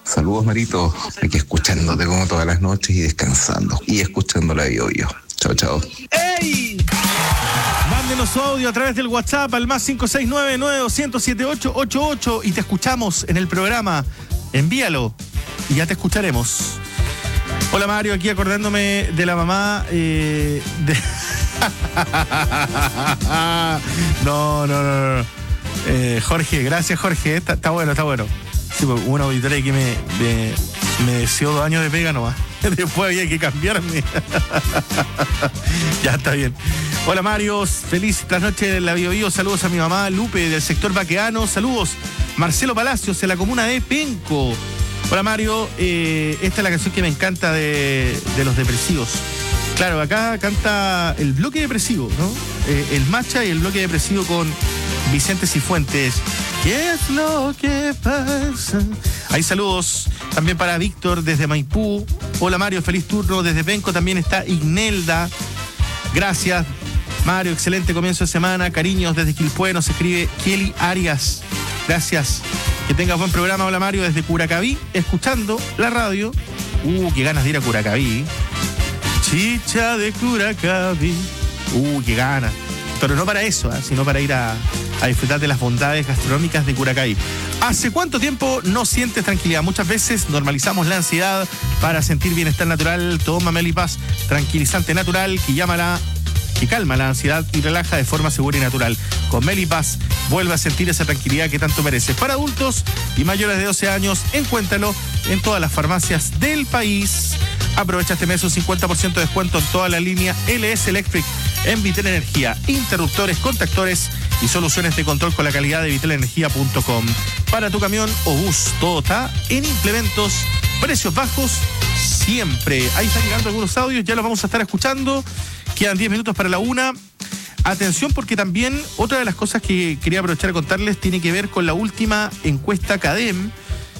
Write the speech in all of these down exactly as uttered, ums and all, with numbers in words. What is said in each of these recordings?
Saludos, Marito. Aquí escuchándote como todas las noches y descansando. Y escuchando la Bio Bio. Chao, chao. ¡Ey! Mándenos su audio a través del WhatsApp al más cinco seis nueve, nueve dos cero cero, siete ocho ocho ocho y te escuchamos en el programa. Envíalo y ya te escucharemos. Hola, Mario, aquí acordándome de la mamá eh, de... no, no, no, no. Eh, Jorge, gracias, Jorge. Está, está bueno, está bueno. Sí, pues, una auditoría que me, me, me deseó dos años de pega nomás. Después había que cambiarme. Ya está bien. Hola, Mario, feliz las noches de la Bio Bio. Saludos a mi mamá Lupe del sector Baqueano. Saludos, Marcelo Palacios de la comuna de Penco. Hola, Mario, eh, esta es la canción que me encanta de, de Los Depresivos. Claro, acá canta el bloque depresivo, ¿no? Eh, el Macha y el bloque depresivo con Vicente Cifuentes. ¿Qué es lo que pasa? Hay saludos también para Víctor desde Maipú. Hola, Mario, feliz turno. Desde Penco también está Ignelda. Gracias, Mario, excelente comienzo de semana. Cariños desde Quilpué, nos escribe Kelly Arias. Gracias. Que tengas buen programa. Hola, Mario, desde Curacaví, escuchando la radio. Uh, qué ganas de ir a Curacaví. Chicha de Curacaví. Uh, qué ganas. Pero no para eso, ¿eh? Sino para ir a, a disfrutar de las bondades gastronómicas de Curacaví. ¿Hace cuánto tiempo no sientes tranquilidad? Muchas veces normalizamos la ansiedad para sentir bienestar natural. Toma Melipaz, tranquilizante natural que llama la... que calma la ansiedad y relaja de forma segura y natural. Con Melipaz, vuelve a sentir esa tranquilidad que tanto mereces. Para adultos y mayores de doce años, encuéntralo en todas las farmacias del país. Aprovecha este mes un cincuenta por ciento de descuento en toda la línea L S Electric en Vitel Energía. Interruptores, contactores y soluciones de control con la calidad de vitel energía punto com. Para tu camión o bus, todo está en implementos. Precios bajos siempre. Ahí están llegando algunos audios, ya los vamos a estar escuchando. Quedan diez minutos para la una. Atención, porque también otra de las cosas que quería aprovechar a contarles tiene que ver con la última encuesta CADEM.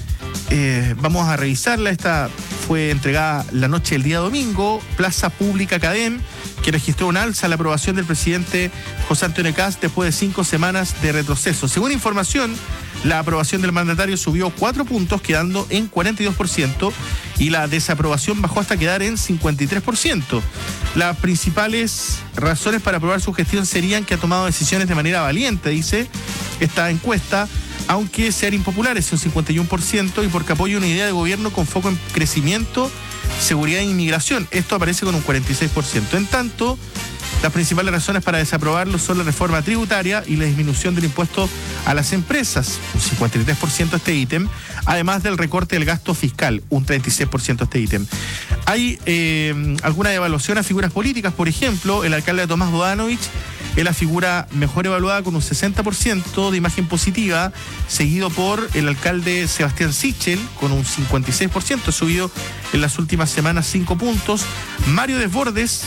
Eh, vamos a revisarla. Esta fue entregada la noche del día domingo. Plaza Pública CADEM, que registró un alza a la aprobación del presidente José Antonio Kast después de cinco semanas de retroceso. Según información, la aprobación del mandatario subió cuatro puntos, quedando en cuarenta y dos por ciento, y la desaprobación bajó hasta quedar en cincuenta y tres por ciento. Las principales razones para aprobar su gestión serían que ha tomado decisiones de manera valiente, dice esta encuesta, aunque sean impopulares, un cincuenta y uno por ciento, y porque apoya una idea de gobierno con foco en crecimiento, seguridad e inmigración. Esto aparece con un cuarenta y seis por ciento. En tanto, las principales razones para desaprobarlo son la reforma tributaria y la disminución del impuesto a las empresas, un cincuenta y tres por ciento este ítem, además del recorte del gasto fiscal, un treinta y seis por ciento este ítem. Hay eh, alguna evaluación a figuras políticas, por ejemplo, el alcalde Tomás Bodanovich es la figura mejor evaluada con un sesenta por ciento de imagen positiva, seguido por el alcalde Sebastián Sichel con un cincuenta y seis por ciento, subido en las últimas semanas cinco puntos. Mario Desbordes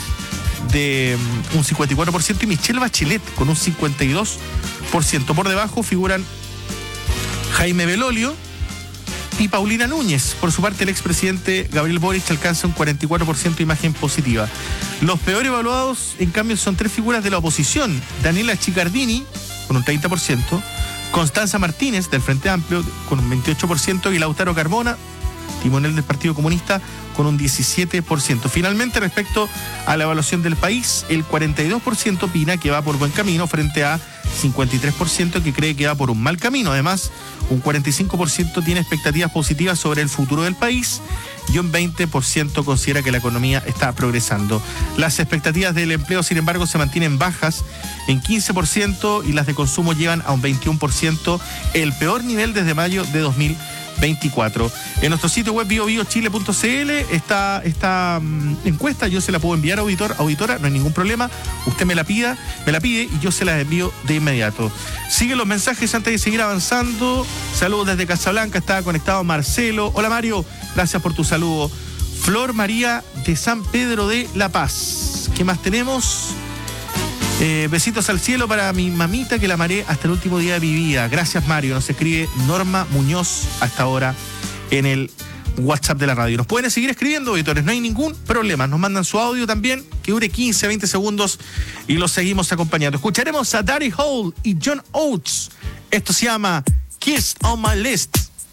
de un cincuenta y cuatro por ciento y Michelle Bachelet con un cincuenta y dos por ciento. Por debajo figuran Jaime Belolio y Paulina Núñez. Por su parte, el expresidente Gabriel Boric alcanza un cuarenta y cuatro por ciento de imagen positiva. Los peor evaluados, en cambio, son tres figuras de la oposición. Daniela Chicardini con un treinta por ciento, Constanza Martínez del Frente Amplio con un veintiocho por ciento y Lautaro Carmona, timonel del Partido Comunista, con un diecisiete por ciento. Finalmente, respecto a la evaluación del país, el cuarenta y dos por ciento opina que va por buen camino frente a cincuenta y tres por ciento que cree que va por un mal camino. Además, un cuarenta y cinco por ciento tiene expectativas positivas sobre el futuro del país y un veinte por ciento considera que la economía está progresando. Las expectativas del empleo, sin embargo, se mantienen bajas en quince por ciento y las de consumo llevan a un veintiuno por ciento, el peor nivel desde mayo de dos mil veinticuatro. En nuestro sitio web bio bio chile punto c l está esta um, encuesta. Yo se la puedo enviar a auditor, auditora, no hay ningún problema. Usted me la pida, me la pide y yo se la envío de inmediato. Siguen los mensajes antes de seguir avanzando. Saludos desde Casablanca, estaba conectado Marcelo. Hola, Mario, gracias por tu saludo. Flor María de San Pedro de La Paz. ¿Qué más tenemos? Eh, besitos al cielo para mi mamita que la amaré hasta el último día de mi vida. Gracias, Mario. Nos escribe Norma Muñoz hasta ahora en el WhatsApp de la radio. Nos pueden seguir escribiendo, auditores, no hay ningún problema. Nos mandan su audio también, que dure quince, veinte segundos y los seguimos acompañando. Escucharemos a Daddy Hole y John Oates. Esto se llama Kiss on My List.